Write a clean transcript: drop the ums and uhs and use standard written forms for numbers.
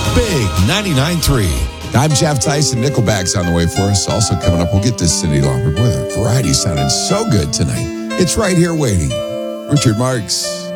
Big 99.3. I'm Jeff Tyson. Nickelback's on the way for us. Also coming up, we'll get this Cyndi Lauper with a variety sounding so good tonight. It's right here waiting. Richard Marx.